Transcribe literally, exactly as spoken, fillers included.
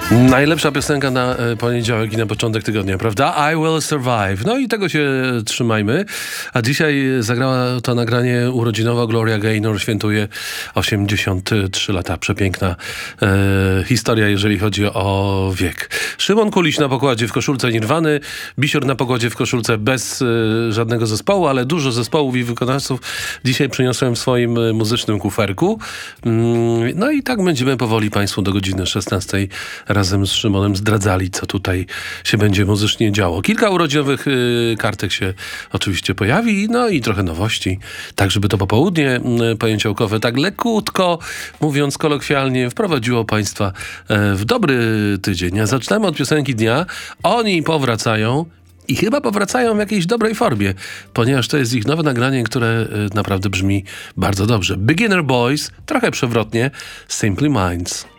Najlepsza piosenka na e, poniedziałek i na początek tygodnia, prawda? I Will Survive. No i tego się trzymajmy. A dzisiaj zagrała to nagranie urodzinowe. Gloria Gaynor świętuje osiemdziesiąt trzy lata. Przepiękna e, historia, jeżeli chodzi o wiek. Szymon Kuliś na pokładzie w koszulce Nirwany, Bisior na pokładzie w koszulce bez e, żadnego zespołu, ale dużo zespołów i wykonawców dzisiaj przyniosłem w swoim e, muzycznym kuferku. Mm, no i tak będziemy powoli Państwu do godziny szesnastej razem z Szymonem zdradzali, co tutaj się będzie muzycznie działo. Kilka urodzinowych y, kartek się oczywiście pojawi, no i trochę nowości, tak żeby to popołudnie y, poniedziałkowe tak lekutko, mówiąc kolokwialnie, wprowadziło Państwa y, w dobry tydzień. A zaczynamy od piosenki dnia. Oni powracają i chyba powracają w jakiejś dobrej formie, ponieważ to jest ich nowe nagranie, które y, naprawdę brzmi bardzo dobrze. Beginner Boys, trochę przewrotnie, Simply Minds.